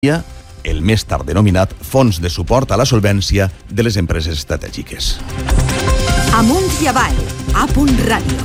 el més tard denominat Fons de Suport a la Solvència de les Empreses Estratègiques. Amunt i avall, A.Ràdio.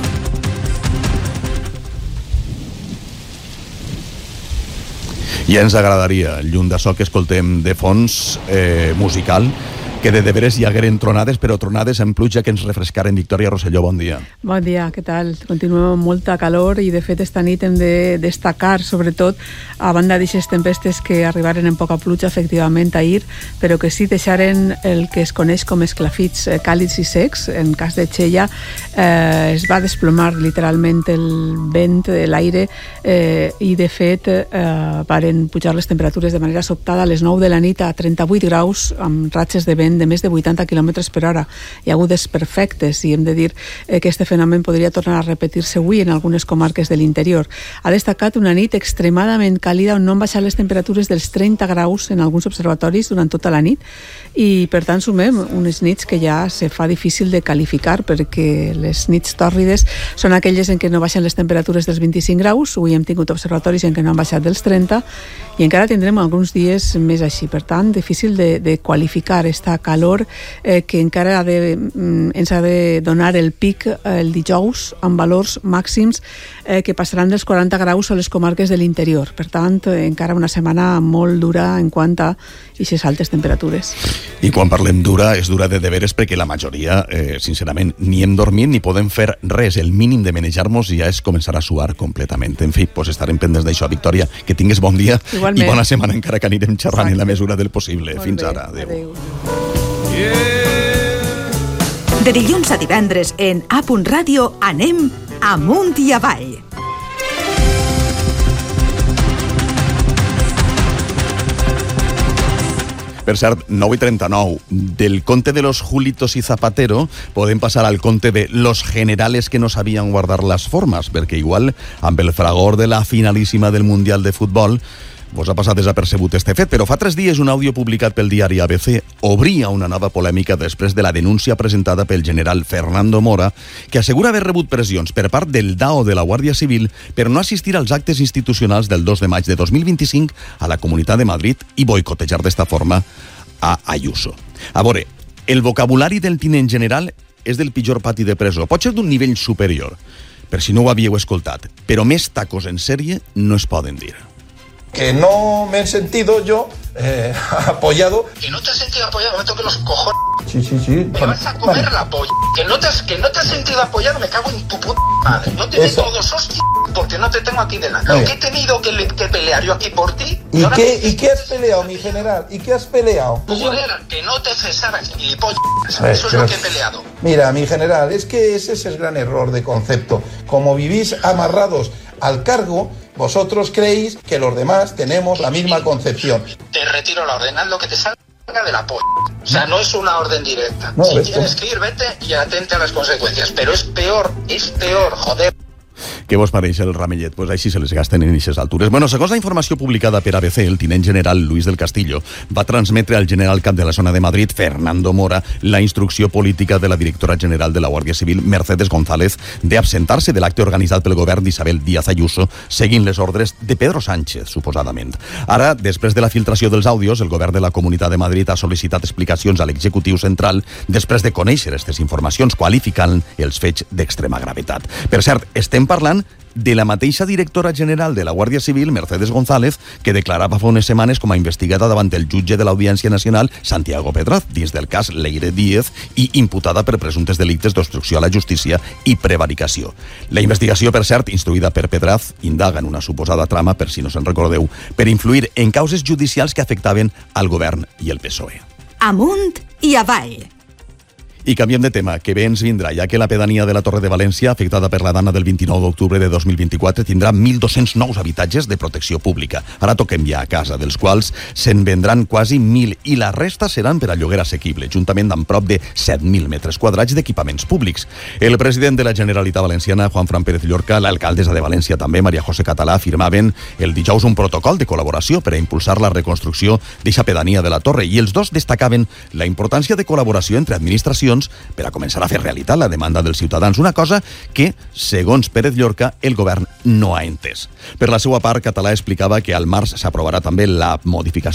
I ens agradaria, lluny d'això que escoltem de fons musical, que de deberes hi hagueren tronades, però tronades en pluja que ens refrescaren. Victòria Rosselló, bon dia. Bon dia, què tal? Continuem amb molta calor i de fet esta nit hem de destacar sobretot a banda d'aquestes tempestes que arribaren en poca pluja efectivament ahir, però que sí deixaren el que es coneix com esclafits càlids i secs. En cas de Xella es va desplomar literalment el vent, l'aire, i de fet varen pujar les temperatures de manera sobtada a les 9 de la nit a 38 graus amb ratxes de vent de més de 80 km per hora. Hi ha hagut desperfectes i hem de dir que aquest fenomen podria tornar a repetir-se avui en algunes comarques de l'interior. Ha destacat una nit extremadament càlida on no han baixat les temperatures dels 30 graus en alguns observatoris durant tota la nit i per tant sumem unes nits que ja se fa difícil de qualificar perquè les nits tòrrides són aquelles en què no baixen les temperatures dels 25 graus. Avui hem tingut observatoris en què no han baixat dels 30 i encara tindrem alguns dies més així. Per tant, difícil de qualificar esta calor que encara ens ha de donar el pic el dijous amb valors màxims que passaran dels 40 graus a les comarques de l'interior. Per tant, encara una setmana molt dura en quant a aquestes altes temperatures. I quan parlem dura, és dura de deberes perquè la majoria, sincerament, ni hem dormit ni podem fer res. El mínim de manejar-nos ja és començar a suar completament. En fi, pues estarem pendents d'això. Victòria, que tingues bon dia. Igualment. I bona setmana encara que anirem xerrant en la mesura del possible. Molt Fins bé. ara. Adéu. De dilluns a divendres en A.Ràdio anem amunt i avall. Per cert, 9:39. Del conte de los Julitos y Zapatero podem passar al conte de los generales que no sabían guardar las formas, perquè igual, amb el fragor de la finalíssima del Mundial de Futbol, vos ha passat desapercebut este fet, però fa 3 dies un àudio publicat pel diari ABC obria una nova polèmica després de la denúncia presentada pel general Fernando Mora, que assegura haver rebut pressions per part del DAO de la Guàrdia Civil per no assistir als actes institucionals del 2 de maig de 2025 a la Comunitat de Madrid i boicotejar d'esta forma a Ayuso. A veure, el vocabulari del tinent general és del pitjor pati de presó. Pot ser d'un nivell superior, per si no ho havíeu escoltat, però més tacos en sèrie no es poden dir. Que no me he sentido yo apoyado. Que no te has sentido apoyado, me toque los cojones. Sí. Me vas a comer la polla. Que no te has sentido apoyado, me cago en tu puta madre. No te meto dos hostias porque no te tengo aquí delante. ¿Qué he tenido que pelear yo aquí por ti? ¿Y qué has peleado, mi general? ¿Y qué has peleado? Joder, que no te cesaras, gilipollas. Eso es lo que he peleado. Mira, mi general, es que ese es el gran error de concepto. Como vivís amarrados al cargo, vosotros creéis que los demás tenemos la misma concepción. Te retiro la orden, haz lo que te salga de la polla. O sea, no es una orden directa. No, si tienes que ir, vete y atente a las consecuencias. Pero es peor, joder. Què vos pareix el ramellet? Pues així se les gasten en aquestes altures. Bueno, segons la informació publicada per ABC, el tinent general Luis del Castillo va transmetre al general cap de la zona de Madrid, Fernando Mora, la instrucció política de la directora general de la Guàrdia Civil, Mercedes González, d'absentar-se de l'acte organitzat pel govern d'Isabel Díaz Ayuso, seguint les ordres de Pedro Sánchez, suposadament. Ara, després de la filtració dels àudios, el govern de la Comunitat de Madrid ha sol·licitat explicacions a l'executiu central després de conèixer aquestes informacions, qualificant els fets d'extrema gravetat. Per cert, estem parlant de la mateixa directora general de la Guàrdia Civil, Mercedes González, que declarava fa unes setmanes com a investigada davant el jutge de l'Audiència Nacional, Santiago Pedraz, dins del cas Leire Díez, i imputada per presumptes delictes d'obstrucció a la justícia i prevaricació. La investigació, per cert, instruïda per Pedraz, indaga en una suposada trama, per si no se'n recordeu, per influir en causes judicials que afectaven al govern i el PSOE. Amunt i avall. I canviem de tema, que bé ens vindrà, ja que la pedania de la Torre de València, afectada per la dana del 29 d'octubre de 2024, tindrà 1.200 nous habitatges de protecció pública. Ara toquem ja a casa, dels quals se'n vendran quasi 1.000 i la resta seran per a lloguer assequible, juntament amb prop de 7.000 metres quadrats d'equipaments públics. El president de la Generalitat Valenciana, Juanfran Pérez Llorca, l'alcaldessa de València també, María José Català, firmaven el dijous un protocol de col·laboració per a impulsar la reconstrucció d'eixa pedania de la Torre, i els dos destacaven la importància de col·laboració entre administracions condicions per a començar a fer realitat la demanda dels ciutadans. Una cosa que, segons Pérez Llorca, el govern no ha entès. Per la seva part, Català explicava que al març s'aprovarà també la modificació